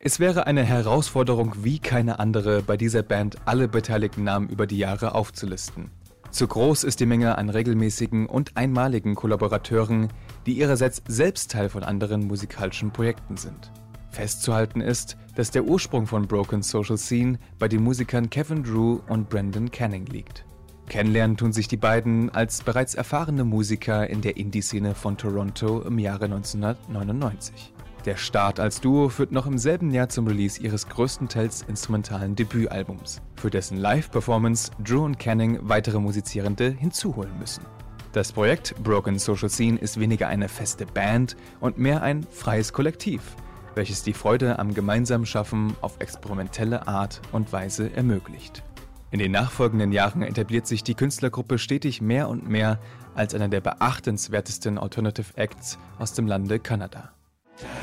Es wäre eine Herausforderung wie keine andere, bei dieser Band alle beteiligten Namen über die Jahre aufzulisten. Zu groß ist die Menge an regelmäßigen und einmaligen Kollaborateuren, die ihrerseits selbst Teil von anderen musikalischen Projekten sind. Festzuhalten ist, dass der Ursprung von Broken Social Scene bei den Musikern Kevin Drew und Brendan Canning liegt. Kennenlernen tun sich die beiden als bereits erfahrene Musiker in der Indie-Szene von Toronto im Jahre 1999. Der Start als Duo führt noch im selben Jahr zum Release ihres größtenteils instrumentalen Debütalbums, für dessen Live-Performance Drew und Canning weitere Musizierende hinzuholen müssen. Das Projekt Broken Social Scene ist weniger eine feste Band und mehr ein freies Kollektiv, welches die Freude am gemeinsamen Schaffen auf experimentelle Art und Weise ermöglicht. In den nachfolgenden Jahren etabliert sich die Künstlergruppe stetig mehr und mehr als einer der beachtenswertesten Alternative Acts aus dem Lande Kanada.